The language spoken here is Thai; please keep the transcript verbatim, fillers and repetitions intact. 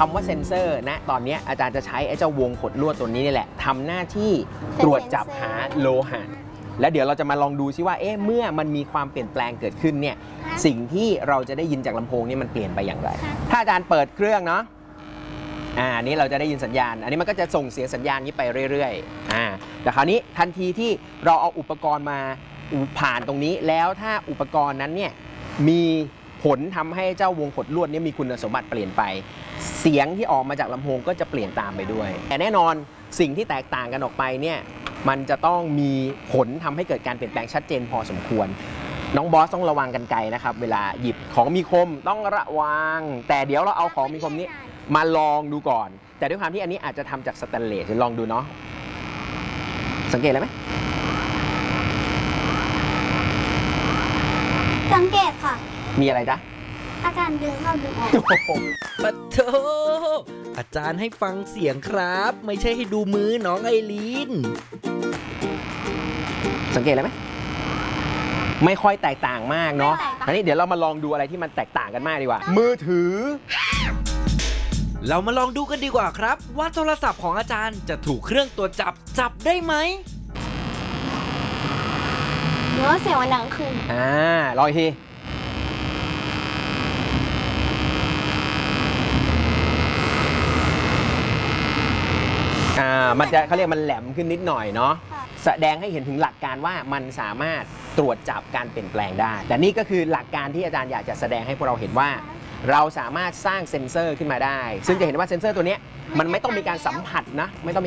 ำว่าเซ็นเซอร์นะตอนนี้อาจารย์จะใช้ไอ้เจ้าวงขดลวดตัวนี้นี่แหละทำหน้าที่ตรวจจับหาโลหะแล้วเดี๋ยวเราจะมาลองดูซิว่าเอ๊ะเมื่อมันมีความเปลี่ยนแปลงเกิดขึ้นเนี่ยสิ่งที่เราจะได้ยินจากลำโพงนี่มันเปลี่ยนไปอย่างไรถ้าอาจารย์เปิดเครื่องเนาะอ่านี้เราจะได้ยินสัญญาณอันนี้มันก็จะส่งเสียงสัญญาณนี้ไปเรื่อยๆอ่าแต่คราวนี้ทันทีที่เราเอาอุปกรณ์มาผ่านตรงนี้แล้วถ้าอุปกรณ์นั้นเนี่ยมีผลทำให้เจ้าวงขดลวดนี้มีคุณสมบัติเปลี่ยนไปเสียงที่ออกมาจากลำโพงก็จะเปลี่ยนตามไปด้วยแต่แน่นอนสิ่งที่แตกต่างกันออกไปเนี่ยมันจะต้องมีผลทำให้เกิดการเปลี่ยนแปลงชัดเจนพอสมควรน้องบอสต้องระวังกันไกลนะครับเวลาหยิบของมีคมต้องระวังแต่เดี๋ยวเราเอาของมีคมนี้มาลองดูก่อนแต่ด้วยความที่อันนี้อาจจะทำจากสแตนเลสลองดูเนาะสังเกตเลยไหมสังเกตค่ะมีอะไรจ๊ะอาจารย์ดึงเข้าดึงออกปะโถอาจารย์ให้ฟังเสียงครับไม่ใช่ให้ดูมือน้องไอรีนสังเกตเลยไหมไม่ค่อยแตกต่างมากเนาะอันนี้เดี๋ยวเรามาลองดูอะไรที่มันแตกต่างกันมากดีกว่ามือถือเรามาลองดูกันดีกว่าครับว่าโทรศัพท์ของอาจารย์จะถูกเครื่องตรวจจับจับได้ไหมเนื้อเสียงมันดังขึ้นอ่าลองอีกทีอ่ามันจะเขาเรียกมันแหลมขึ้นนิดหน่อยเนาะแสดงให้เห็นถึงหลักการว่ามันสามารถตรวจจับการเปลี่ยนแปลงได้แต่นี่ก็คือหลักการที่อาจารย์อยากจะแสดงให้พวกเราเห็นว่าเราสามารถสร้างเซ็นเซอร์ขึ้นมาได้ซึ่งจะเห็นว่าเซ็นเซอร์ตัวนี้มันไม่ต้องมีการสัมผัสนะไม่ต้อง